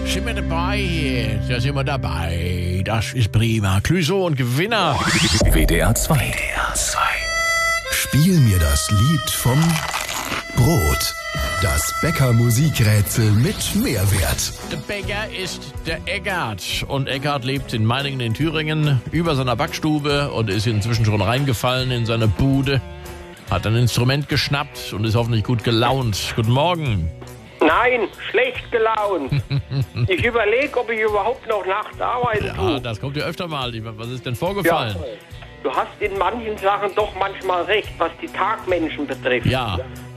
Sind wir dabei hier? Da sind wir dabei. Das ist prima. Clouseau und Gewinner. WDR 2. Spiel mir das Lied vom Brot. Das Bäcker-Musikrätsel mit Mehrwert. Der Bäcker ist der Eckart. Und Eckart lebt in Meiningen in Thüringen über seiner Backstube und ist inzwischen schon reingefallen in seine Bude. Hat ein Instrument geschnappt und ist hoffentlich gut gelaunt. Guten Morgen. Nein, schlecht gelaunt. Ich überlege, ob ich überhaupt noch nachts arbeiten tue. Ja, das kommt ja öfter mal. Was ist denn vorgefallen? Ja, du hast in manchen Sachen doch manchmal recht, was die Tagmenschen betrifft. Ja.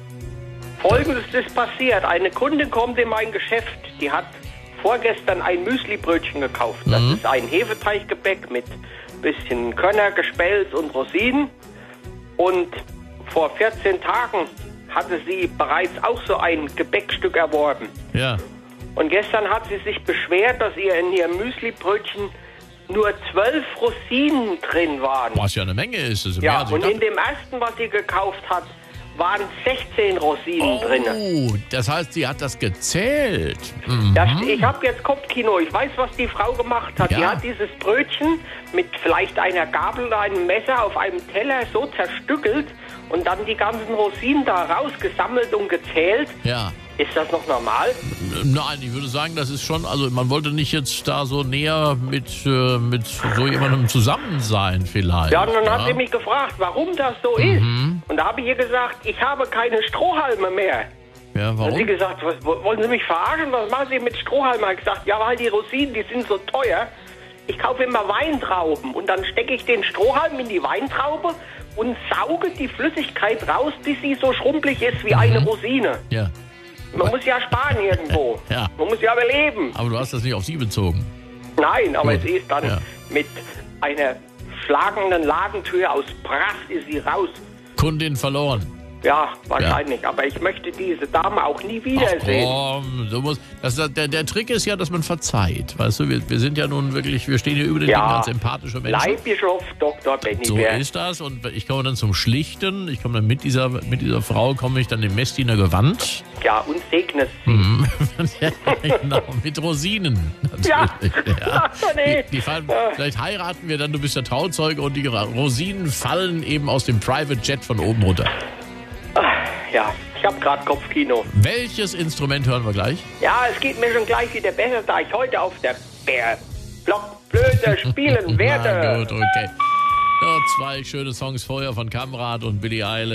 Folgendes ist passiert. Eine Kundin kommt in mein Geschäft, die hat vorgestern ein Müslibrötchen gekauft. Das ist ein Hefeteiggebäck mit bisschen Körner, Gespelz und Rosinen. Und vor 14 Tagen hatte sie bereits auch so ein Gebäckstück erworben. Ja. Und gestern hat sie sich beschwert, dass ihr in ihrem Müslibrötchen nur 12 Rosinen drin waren. Was ja eine Menge ist. Das ist Ja, mehr, als ich und in dachte. dem ersten, was sie gekauft hat, waren 16 Rosinen drin. Oh, das heißt, sie hat das gezählt. Mhm. Ich habe jetzt Kopfkino. Ich weiß, was die Frau gemacht hat. Ja. Die hat dieses Brötchen mit vielleicht einer Gabel oder einem Messer auf einem Teller so zerstückelt und dann die ganzen Rosinen da rausgesammelt und gezählt. Ja. Ist das noch normal? Nein, ich würde sagen, das ist schon, also man wollte nicht jetzt da so näher mit so jemandem zusammen sein vielleicht. Ja, und dann hat sie mich gefragt, warum das so ist. Und da habe ich ihr gesagt, ich habe keine Strohhalme mehr. Ja, Dann hat sie warum? gesagt, wollen Sie mich verarschen? Was machen Sie mit Strohhalmen? Ich gesagt, ja, weil die Rosinen, die sind so teuer. Ich kaufe immer Weintrauben und dann stecke ich den Strohhalm in die Weintraube und sauge die Flüssigkeit raus, bis sie so schrumpelig ist wie eine Rosine. Ja. Man muss ja sparen irgendwo. Ja. Man muss ja überleben. Aber du hast das nicht auf sie bezogen. Nein, aber Gut. sie ist dann Ja. mit einer schlagenden Ladentür aus Brass ist sie raus. Kundin verloren. Ja, wahrscheinlich. Aber ich möchte diese Dame auch nie wiedersehen. Komm, du musst, der Trick ist ja, dass man verzeiht. Weißt du, wir sind ja nun wirklich, wir stehen hier über den Ja. Dingen als empathische Menschen. Leihbischof Dr. Benny So Bär. ist das. Und ich komme dann zum Schlichten. Ich komme dann mit dieser Frau, komme ich dann im Messdiener Gewand. Ja, und segne sie. Ja, genau, mit Rosinen. Ja. Natürlich, ja. Nee. Die fallen, vielleicht heiraten wir dann, du bist der Trauzeuge und die Rosinen fallen eben aus dem Private Jet von oben runter. Ja, ich habe gerade Kopfkino. Welches Instrument hören wir gleich? Ja, es geht mir schon gleich wieder besser, da ich heute auf der Bär-Blockflöte spielen Na werde. gut, okay. Ja, 2 schöne Songs vorher von Kamrat und Billie Eilish.